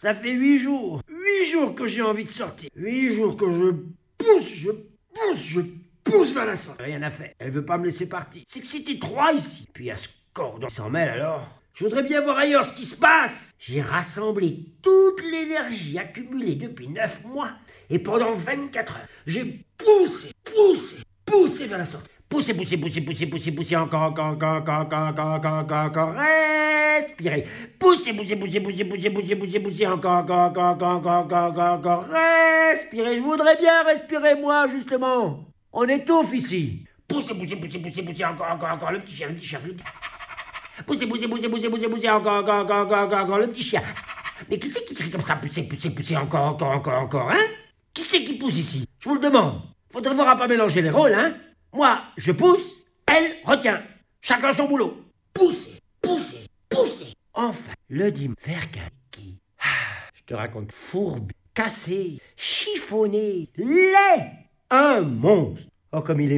Ça fait 8 jours. 8 jours que j'ai envie de sortir. 8 jours que je pousse vers la sortie. Rien à faire. Elle veut pas me laisser partir. C'est que c'était 3 ici. Puis à ce cordon s'en mêle alors. Je voudrais bien voir ailleurs ce qui se passe. J'ai rassemblé toute l'énergie accumulée depuis 9 mois. Et pendant 24 heures, j'ai poussé vers la sortie. Poussez, encore, respirez. Poussez, encore, respirez. Je voudrais bien respirer, moi, justement. On étouffe ici. Poussez, encore, le petit chien. Poussez, encore, le petit chien. Mais qui c'est qui crie comme ça? Poussez, encore, hein? Qui c'est qui pousse ici? Je vous le demande. Faudrait voir à pas mélanger les rôles, hein? Moi, je pousse, elle retient. Chacun son boulot. Poussez. Enfin, le dimanche, qui, je te raconte, fourbe, cassé, chiffonné, laid, un monstre. Oh, comme il est